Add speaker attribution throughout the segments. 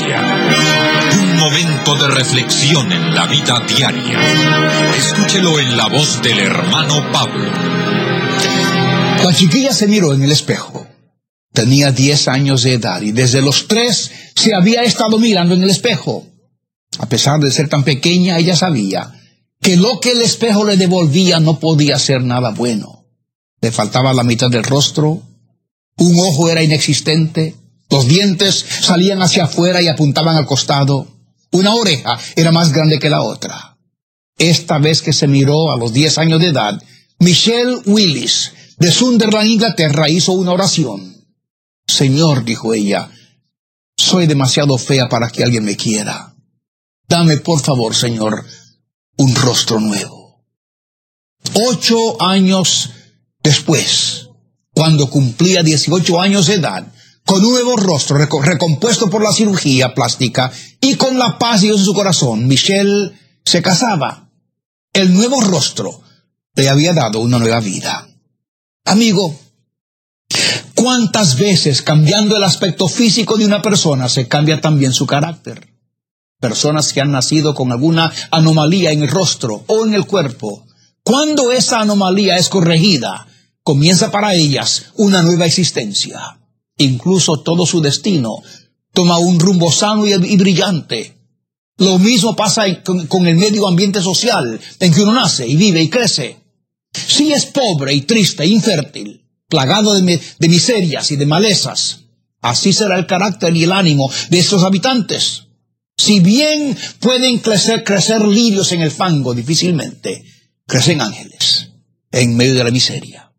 Speaker 1: Gracia. Un momento de reflexión en la vida diaria. Escúchelo en la voz del hermano Pablo.
Speaker 2: La chiquilla se miró en el espejo. Tenía 10 años de edad y desde los 3 se había estado mirando en el espejo. A pesar de ser tan pequeña, ella sabía que lo que el espejo le devolvía no podía ser nada bueno. Le faltaba la mitad del rostro, un ojo era inexistente, los dientes salían hacia afuera y apuntaban al costado, una oreja era más grande que la otra. Esta vez que se miró a los 10 años de edad, Michelle Willis, de Sunderland, Inglaterra, hizo una oración. Señor, dijo ella, soy demasiado fea para que alguien me quiera. Dame, por favor, Señor, un rostro nuevo. 8 años después, cuando cumplía 18 años de edad, con un nuevo rostro recompuesto por la cirugía plástica y con la paz de Dios en su corazón, Michelle se casaba. El nuevo rostro le había dado una nueva vida. Amigo, ¿cuántas veces cambiando el aspecto físico de una persona se cambia también su carácter? Personas que han nacido con alguna anomalía en el rostro o en el cuerpo, cuando esa anomalía es corregida, comienza para ellas una nueva existencia. Incluso todo su destino toma un rumbo sano y brillante. Lo mismo pasa con el medio ambiente social en que uno nace y vive y crece. Si es pobre y triste e infértil, plagado de miserias y de malezas, así será el carácter y el ánimo de estos habitantes. Si bien pueden crecer lirios en el fango, difícilmente crecen ángeles en medio de la miseria.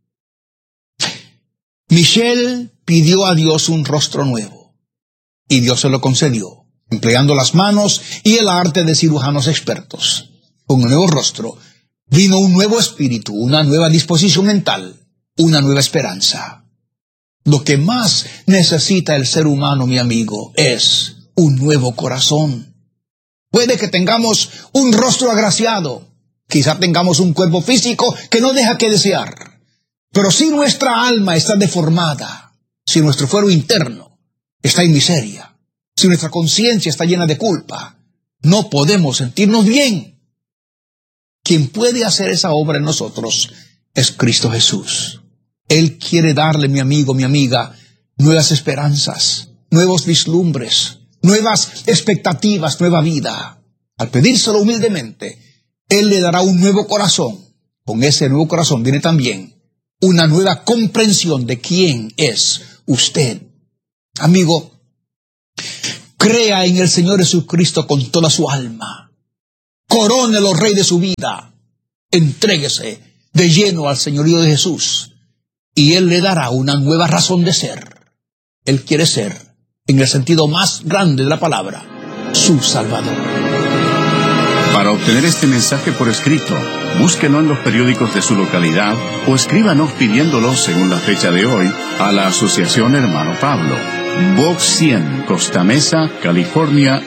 Speaker 2: Michelle pidió a Dios un rostro nuevo, y Dios se lo concedió, empleando las manos y el arte de cirujanos expertos. Con el nuevo rostro vino un nuevo espíritu, una nueva disposición mental, una nueva esperanza. Lo que más necesita el ser humano, mi amigo, es un nuevo corazón. Puede que tengamos un rostro agraciado, quizá tengamos un cuerpo físico que no deja que desear, pero si nuestra alma está deformada, si nuestro fuero interno está en miseria, si nuestra conciencia está llena de culpa, no podemos sentirnos bien. Quien puede hacer esa obra en nosotros es Cristo Jesús. Él quiere darle, mi amigo, mi amiga, nuevas esperanzas, nuevos vislumbres, nuevas expectativas, nueva vida. Al pedírselo humildemente, Él le dará un nuevo corazón. Con ese nuevo corazón viene también una nueva comprensión de quién es usted. Amigo, crea en el Señor Jesucristo con toda su alma. Corónelo rey de su vida. Entréguese de lleno al señorío de Jesús y Él le dará una nueva razón de ser. Él quiere ser, en el sentido más grande de la palabra, su Salvador.
Speaker 3: Para obtener este mensaje por escrito, búsquenos en los periódicos de su localidad o escríbanos pidiéndolo según la fecha de hoy a la Asociación Hermano Pablo, Box 100, Costa Mesa, California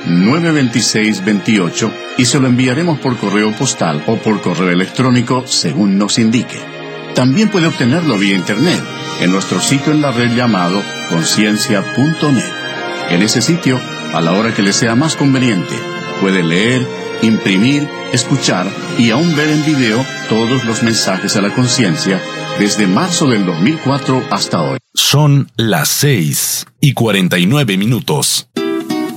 Speaker 3: 92628, y se lo enviaremos por correo postal o por correo electrónico según nos indique. También puede obtenerlo vía internet en nuestro sitio en la red llamado conciencia.net. En ese sitio, a la hora que le sea más conveniente, puede leer, imprimir, escuchar y aún ver en video todos los mensajes a la conciencia desde marzo del 2004 hasta hoy.
Speaker 4: Son las 6:49.